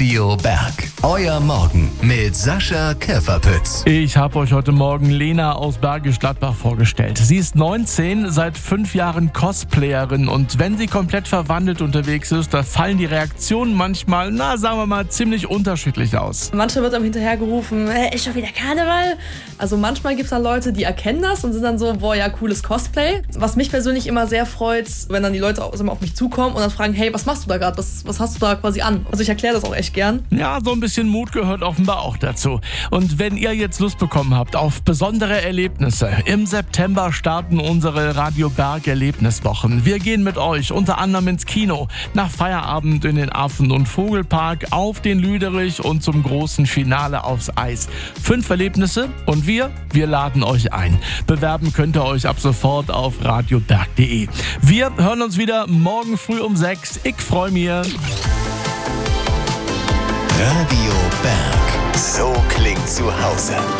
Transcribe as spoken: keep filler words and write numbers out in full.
Radio Berg. Euer Morgen mit Sascha Käferpütz. Ich habe euch heute Morgen Lena aus Bergisch Gladbach vorgestellt. Sie ist neunzehn, seit fünf Jahren Cosplayerin und wenn sie komplett verwandelt unterwegs ist, da fallen die Reaktionen manchmal, na sagen wir mal, ziemlich unterschiedlich aus. Manchmal wird einem hinterhergerufen, hey, ist schon wieder Karneval? Also manchmal gibt es dann Leute, die erkennen das und sind dann so, boah, ja, cooles Cosplay. Was mich persönlich immer sehr freut, wenn dann die Leute auch immer auf mich zukommen und dann fragen, hey, was machst du da gerade? Was, was hast du da quasi an? Also ich erkläre das auch echt gern. Ja, so ein bisschen Mut gehört offenbar auch dazu. Und wenn ihr jetzt Lust bekommen habt auf besondere Erlebnisse, im September starten unsere Radio Berg Erlebniswochen. Wir gehen mit euch unter anderem ins Kino, nach Feierabend in den Affen- und Vogelpark, auf den Lüderich und zum großen Finale aufs Eis. Fünf Erlebnisse und wir, wir laden euch ein. Bewerben könnt ihr euch ab sofort auf radioberg punkt de. Wir hören uns wieder morgen früh um sechs. Ich freue mich. Radio Berg. So klingt zu Hause.